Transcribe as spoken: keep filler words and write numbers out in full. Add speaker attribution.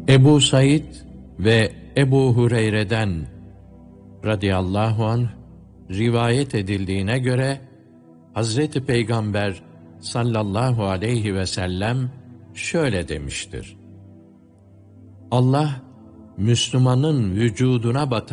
Speaker 1: Ebu Said ve Ebu Hureyre'den radıyallahu anh rivayet edildiğine göre Hazreti Peygamber sallallahu aleyhi ve sellem şöyle demiştir: Allah Müslümanın vücuduna batan